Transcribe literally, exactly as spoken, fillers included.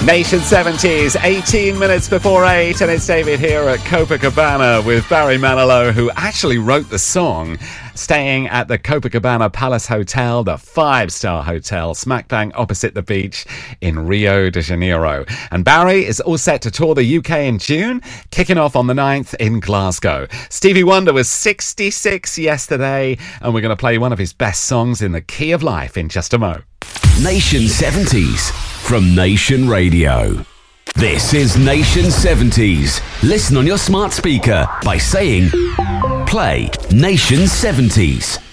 Nation seventies, eighteen minutes before eight, and it's David here at Copacabana with Barry Manilow, who actually wrote the song, staying at the Copacabana Palace Hotel, the five-star hotel, smack bang opposite the beach in Rio de Janeiro. And Barry is all set to tour the U K in June, kicking off on the ninth in Glasgow. Stevie Wonder was sixty-six yesterday, and we're going to play one of his best songs in the key of life in just a mo. Nation seventies from Nation Radio. This is Nation seventies. Listen on your smart speaker by saying, play Nation seventies.